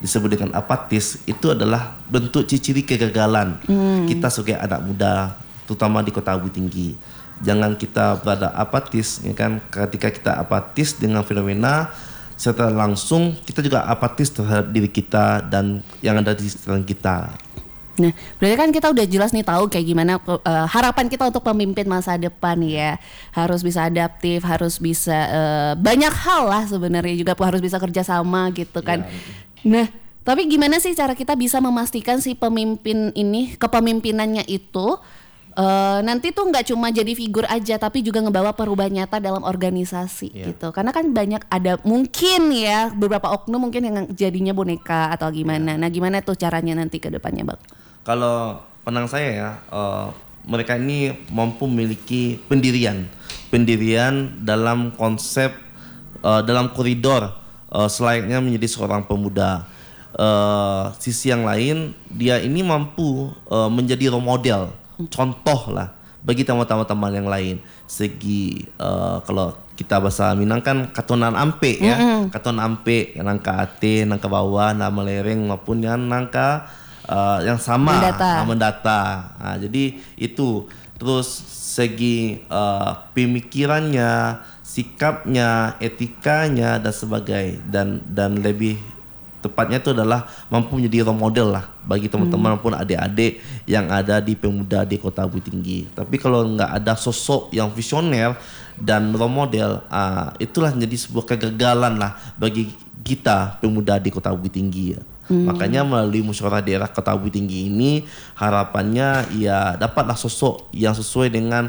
disebut dengan apatis, itu adalah bentuk ciri kegagalan kita sebagai anak muda, terutama di Kota Bukit Tinggi. Jangan kita berada apatis, ya kan? Ketika kita apatis dengan fenomena, secara langsung kita juga apatis terhadap diri kita dan yang ada di sekitar kita. Nah, berarti kan kita udah jelas nih tahu kayak gimana harapan kita untuk pemimpin masa depan ya. Harus bisa adaptif, harus bisa banyak hal lah sebenarnya, juga harus bisa kerjasama gitu kan. Ya. Nah, tapi gimana sih cara kita bisa memastikan si pemimpin ini, kepemimpinannya itu nanti tuh nggak cuma jadi figur aja, tapi juga ngebawa perubahan nyata dalam organisasi gitu. Karena kan banyak ada mungkin ya beberapa oknum mungkin yang jadinya boneka atau gimana. Nah, gimana tuh caranya nanti ke depannya, Bang? Kalau pandang saya ya, mereka ini mampu memiliki pendirian dalam konsep, dalam koridor selayaknya menjadi seorang pemuda. Sisi yang lain, dia ini mampu menjadi role model, contoh lah bagi teman-teman yang lain. Segi kalau kita bahasa Minang kan katonan ampe ya, katonan ampe, nangka ate, nangka bawah, nama lereng maupun yang nangka yang sama mendata. Nah, jadi itu terus segi pemikirannya, sikapnya, etikanya dan sebagainya, dan lebih tepatnya itu adalah mampu menjadi role model lah bagi teman-teman maupun adik-adik yang ada di pemuda di Kota Bukit Tinggi. Tapi kalau nggak ada sosok yang visioner dan role model, itulah menjadi sebuah kegagalan lah bagi kita pemuda di Kota Bukit Tinggi. Makanya melalui musyawarah daerah Kota Bukit Tinggi ini harapannya ya dapatlah sosok yang sesuai dengan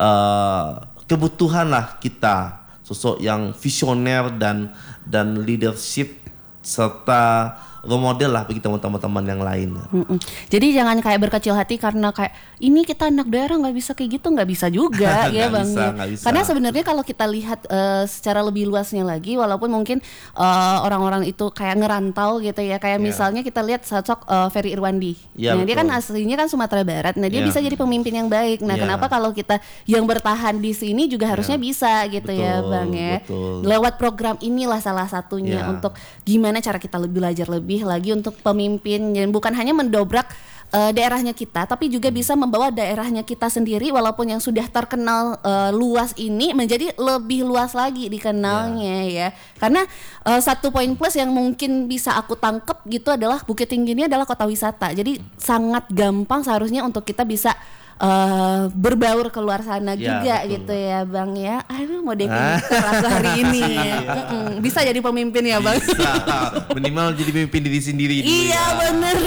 kebutuhan lah kita, sosok yang visioner dan leadership serta role model lah bagi teman-teman yang lain. Jadi jangan kayak berkecil hati karena kayak ini kita anak daerah nggak bisa kayak gitu, nggak bisa juga ya Bang. Gak bisa. Karena sebenarnya kalau kita lihat secara lebih luasnya lagi, walaupun mungkin orang-orang itu kayak ngerantau gitu ya, kayak misalnya kita lihat sosok Ferry Irwandi. Nah betul. Dia kan aslinya kan Sumatera Barat, nah dia bisa jadi pemimpin yang baik. Nah kenapa kalau kita yang bertahan di sini juga harusnya bisa gitu ya Bang ya. Lewat program inilah salah satunya untuk gimana cara kita belajar lebih lagi untuk pemimpin, dan bukan hanya mendobrak daerahnya kita, tapi juga bisa membawa daerahnya kita sendiri walaupun yang sudah terkenal luas ini menjadi lebih luas lagi dikenalnya ya. Karena satu poin plus yang mungkin bisa aku tangkep gitu adalah Bukit Tinggi ini adalah kota wisata. Jadi sangat gampang seharusnya untuk kita bisa berbaur keluar sana juga betul. Gitu ya Bang ya. Aduh mau definisi aku hari ini ya. Bisa jadi pemimpin ya Bang. Bisa. Minimal jadi pemimpin diri sendiri dulu. Iya bener.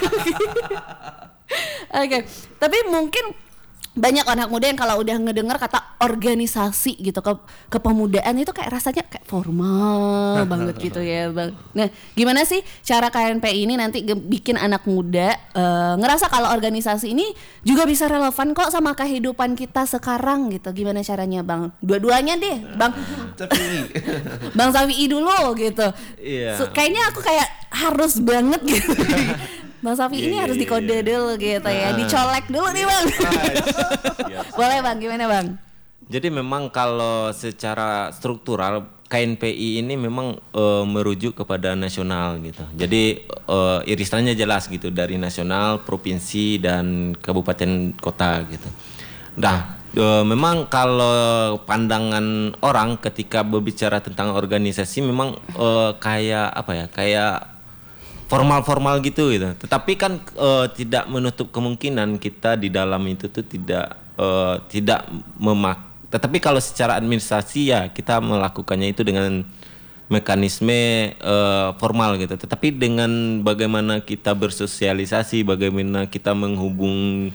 Oke. Tapi mungkin banyak anak muda yang kalau udah ngedengar kata organisasi gitu, kepemudaan itu kayak rasanya kayak formal banget gitu ya Bang. Nah gimana sih cara KNPI ini nanti bikin anak muda ngerasa kalau organisasi ini juga bisa relevan kok sama kehidupan kita sekarang gitu. Gimana caranya Bang? Dua-duanya deh Bang. Bang Safi'i dulu gitu. Kayaknya aku kayak harus banget gitu. Bang Safi ini harus dikode dulu gitu ya, dicolek dulu nih Bang. Boleh Bang, gimana Bang? Jadi memang kalau secara struktural KNPI ini memang merujuk kepada nasional gitu. Jadi irisannya jelas gitu dari nasional, provinsi dan kabupaten kota gitu. Nah, memang kalau pandangan orang ketika berbicara tentang organisasi memang kayak apa ya? Kayak formal-formal gitu. Tetapi kan tidak menutup kemungkinan kita di dalam itu tuh tidak tetapi kalau secara administrasi ya kita melakukannya itu dengan mekanisme formal gitu. Tetapi dengan bagaimana kita bersosialisasi, bagaimana kita menghubung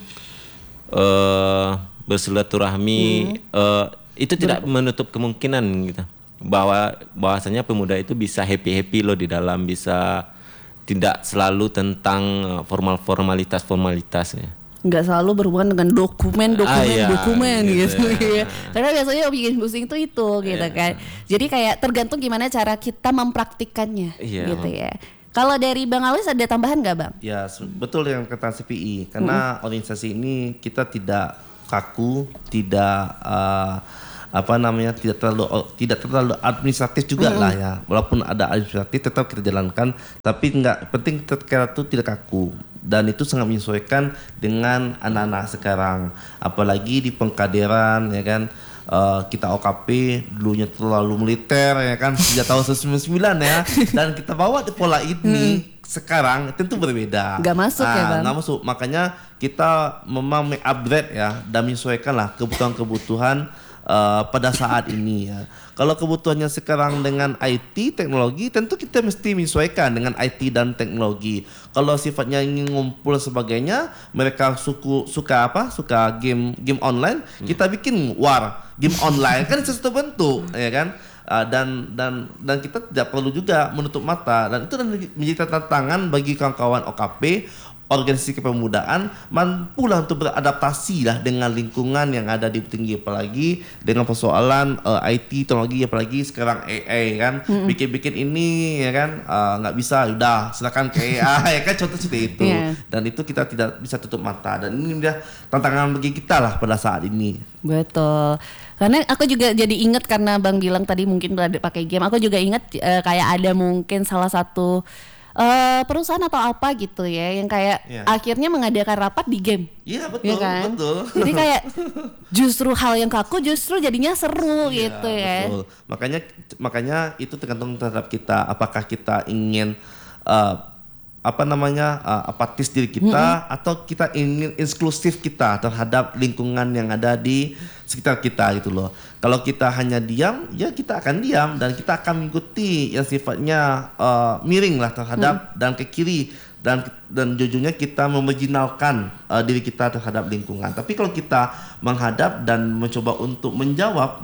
bersilaturahmi, itu tidak menutup kemungkinan gitu. Bahwasanya pemuda itu bisa happy loh di dalam, bisa tidak selalu tentang formalitas-formalitasnya. Nggak selalu berhubungan dengan dokumen gitu ya. Karena biasanya yang bikin pusing itu gitu kan. Jadi kayak tergantung gimana cara kita mempraktikkannya gitu ya. Kalau dari Bang Alis ada tambahan nggak Bang? Ya betul yang kata CPI. Karena organisasi ini kita tidak kaku, tidak tidak terlalu administratif juga lah ya. Walaupun ada administratif tetap kita jalankan, tapi nggak penting kita tuh tidak kaku. Dan itu sangat menyesuaikan dengan anak-anak sekarang, apalagi di pengkaderan ya kan. Kita OKP dulunya terlalu militer ya kan, sejak tahun 1999 ya, dan kita bawa di pola ini sekarang tentu berbeda. Gak masuk ya Bang? Gak masuk, makanya kita memang upgrade ya dan menyesuaikan lah kebutuhan-kebutuhan pada saat ini ya. Kalau kebutuhannya sekarang dengan IT teknologi, tentu kita mesti menyesuaikan dengan IT dan teknologi. Kalau sifatnya ingin ngumpul sebagainya, mereka suka game online, kita bikin game online kan sesuatu bentuk ya kan. Dan kita tidak perlu juga menutup mata, dan itu menjadi tantangan bagi kawan-kawan OKP, organisasi kepemudaan, mampulah untuk beradaptasi lah dengan lingkungan yang ada di tinggi, apalagi dengan persoalan IT teknologi, apalagi sekarang AI kan, bikin ini ya kan, nggak bisa, udah silakan ke AI ya kan, contoh seperti itu. Dan itu kita tidak bisa tutup mata, dan ini dia tantangan bagi kita lah pada saat ini. Betul. Karena aku juga jadi ingat, karena Bang bilang tadi mungkin pakai game, aku juga ingat kayak ada mungkin salah satu perusahaan atau apa gitu ya yang kayak akhirnya mengadakan rapat di game. Iya betul, ya kan? Betul. Jadi kayak justru hal yang kaku justru jadinya seru gitu ya. Betul. Makanya itu tergantung terhadap kita, apakah kita ingin apatis diri kita atau kita ingin inklusif kita terhadap lingkungan yang ada di sekitar kita gitu loh. Kalau kita hanya diam, ya kita akan diam dan kita akan mengikuti yang sifatnya miring lah terhadap dan ke kiri, dan jujurnya kita memarginalkan diri kita terhadap lingkungan. Tapi kalau kita menghadap dan mencoba untuk menjawab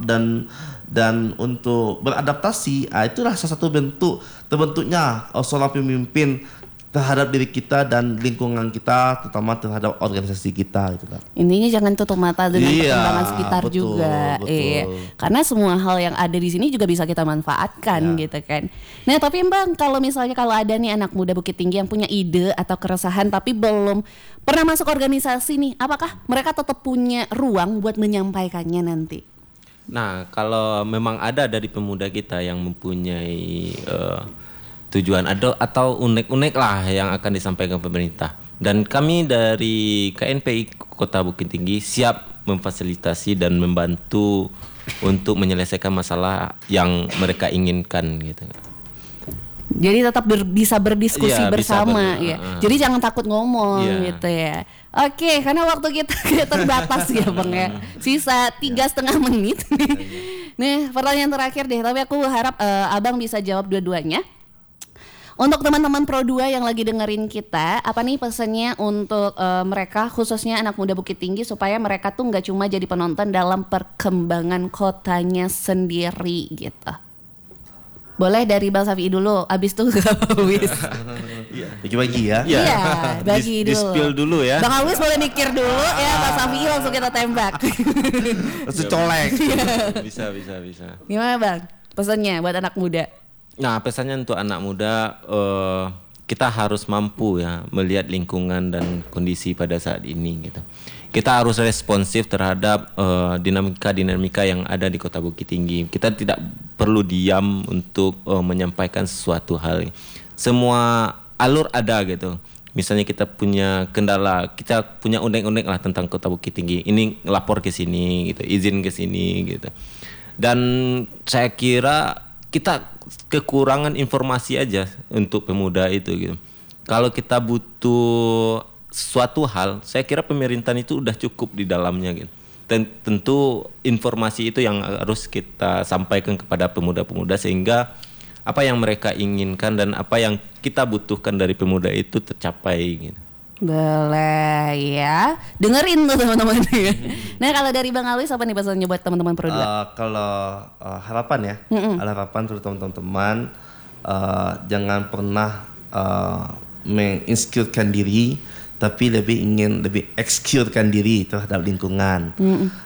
dan untuk beradaptasi, itulah salah satu bentuk terbentuknya seorang pemimpin terhadap diri kita dan lingkungan kita, terutama terhadap organisasi kita gitu kan. Intinya jangan tutup mata dengan perkembangan sekitar betul, juga. Karena semua hal yang ada di sini juga bisa kita manfaatkan gitu kan. Nah, tapi Bang, kalau misalnya ada nih anak muda Bukit Tinggi yang punya ide atau keresahan tapi belum pernah masuk organisasi nih, apakah mereka tetap punya ruang buat menyampaikannya nanti? Nah, kalau memang ada dari pemuda kita yang mempunyai tujuan atau unek-unek lah yang akan disampaikan pemerintah, dan kami dari KNPI Kota Bukit Tinggi siap memfasilitasi dan membantu untuk menyelesaikan masalah yang mereka inginkan gitu. Jadi tetap bisa berdiskusi bersama ya. Jadi jangan takut ngomong gitu ya. Oke, karena waktu kita terbatas ya Bang ya. Sisa 3,5 menit. Nih pertanyaan terakhir deh, tapi aku harap Abang bisa jawab dua-duanya. Untuk teman-teman Pro 2 yang lagi dengerin kita, apa nih pesannya untuk mereka, khususnya anak muda Bukit Tinggi, supaya mereka tuh nggak cuma jadi penonton dalam perkembangan kotanya sendiri gitu. Boleh dari Bang Safi dulu, abis itu Awis. Bagi-bagi ya. Iya, bagi dulu. Di-spill dulu ya. Bang Awis boleh mikir dulu ya, Bang Safi langsung kita tembak. Langsung colek. Bisa. Gimana Bang, pesannya buat anak muda? Nah, pesannya untuk anak muda, kita harus mampu ya melihat lingkungan dan kondisi pada saat ini gitu. Kita harus responsif terhadap dinamika yang ada di Kota Bukit Tinggi. Kita tidak perlu diam untuk menyampaikan sesuatu hal. Semua alur ada gitu. Misalnya kita punya kendala, kita punya unek-unek lah tentang Kota Bukit Tinggi. Ini lapor ke sini gitu, izin ke sini gitu. Dan saya kira kita kekurangan informasi aja untuk pemuda itu gitu. Kalau kita butuh suatu hal, saya kira pemerintahan itu udah cukup di dalamnya gitu. Dan tentu informasi itu yang harus kita sampaikan kepada pemuda-pemuda, sehingga apa yang mereka inginkan dan apa yang kita butuhkan dari pemuda itu tercapai gitu. Boleh ya, dengerin tuh teman-teman. Nah, kalau dari Bang Awis apa nih pesannya buat teman-teman Pro 2? Kalau harapan ya, harapan untuk teman-teman, jangan pernah menginsecurekan diri, tapi lebih execurekan diri terhadap lingkungan.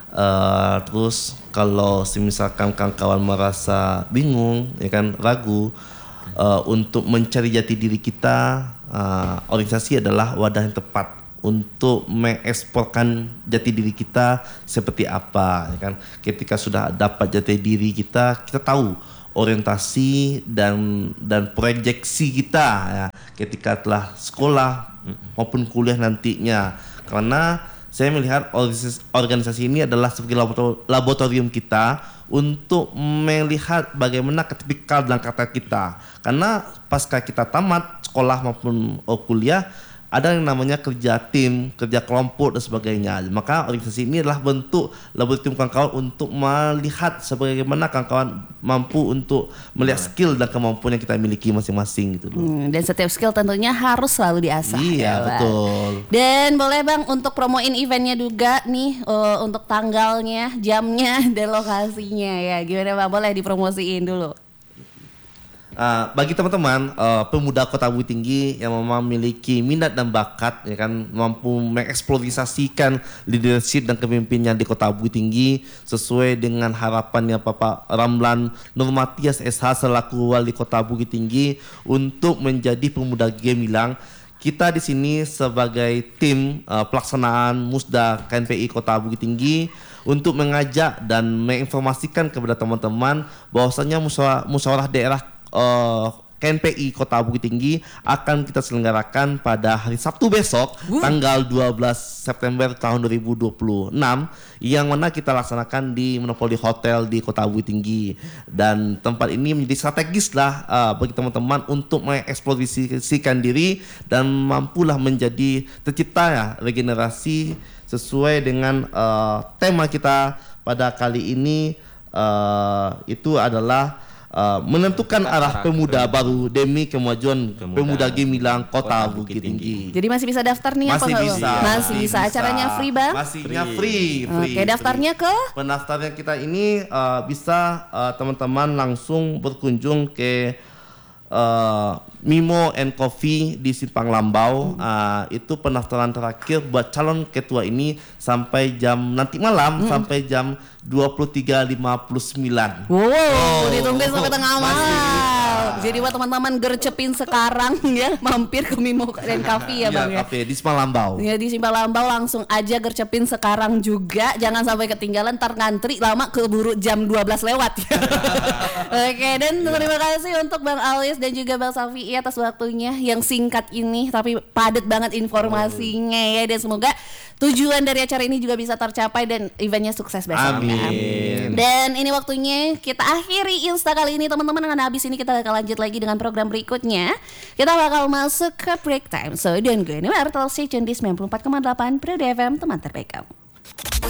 Terus kalau misalkan kawan-kawan merasa bingung, ya kan, ragu untuk mencari jati diri kita, organisasi adalah wadah yang tepat untuk mengeksporkan jati diri kita seperti apa, ya kan? Ketika sudah dapat jati diri kita tahu orientasi dan proyeksi kita ya, ketika telah sekolah maupun kuliah nantinya. Karena saya melihat organisasi ini adalah sebagai laboratorium kita untuk melihat bagaimana ketipikal dan karakter kita. Karena pasca kita tamat sekolah maupun kuliah, ada yang namanya kerja tim, kerja kelompok dan sebagainya. Maka organisasi ini adalah bentuk laboratorium kawan-kawan untuk melihat sebagaimana kawan-kawan mampu untuk melihat skill dan kemampuan yang kita miliki masing-masing gitu loh. Dan setiap skill tentunya harus selalu diasah. Iya, ya, betul. Dan boleh Bang untuk promoin eventnya juga nih, untuk tanggalnya, jamnya, dan lokasinya ya. Gimana Bang? Boleh dipromosiin dulu. Bagi teman-teman pemuda Kota Bukit Tinggi yang memang memiliki minat dan bakat, ya kan, mampu mengeksplorasikan leadership dan kepemimpinan di Kota Bukit Tinggi sesuai dengan harapannya Bapak Ramlan Nurmatias SH selaku Wali Kota Bukit Tinggi untuk menjadi pemuda gemilang. Kita di sini sebagai tim pelaksanaan Musda KNPI Kota Bukit Tinggi untuk mengajak dan menginformasikan kepada teman-teman bahwasanya musyawarah daerah KNPI Kota Bukit Tinggi akan kita selenggarakan pada hari Sabtu besok, tanggal 12 September tahun 2026, yang mana kita laksanakan di Monopoli Hotel di Kota Bukit Tinggi. Dan tempat ini menjadi strategis lah bagi teman-teman untuk mengeksplorasikan diri dan mampulah menjadi tercipta ya regenerasi sesuai dengan tema kita pada kali ini, itu adalah menentukan arah pemuda baru demi kemajuan pemuda gemilang Kota Bukit Tinggi. Jadi masih bisa daftar nih? Masih bisa. Masih bisa. Acaranya free Bang? Masihnya free. Oke, daftarnya ke? Pendaftarnya kita ini bisa teman-teman langsung berkunjung ke Mimo and Coffee di Simpang Lambau. Itu pendaftaran terakhir buat calon ketua ini sampai jam nanti malam, sampai jam 23.59. Wow, ditunggu sampai tengah malam. Jadi buat teman-teman gercepin sekarang ya, mampir ke Mimo dan Coffee ya Bang ya. Cafe di Simpang Lambau. Ya di Simpang Lambau langsung aja gercepin sekarang juga. Jangan sampai ketinggalan, ntar ngantri lama keburu jam 12 lewat. Oke, dan terima kasih untuk Bang Alis dan juga Bang Safi atas waktunya yang singkat ini tapi padat banget informasinya ya. Dan semoga tujuan dari acara ini juga bisa tercapai dan eventnya sukses besok. Amin. Dan ini waktunya kita akhiri Insta kali ini teman-teman. Karena habis ini kita bakal lanjut lagi dengan program berikutnya. Kita bakal masuk ke break time. So don't go anywhere, tetap stay tune di 94,8 Pro FM, teman terbaik kamu.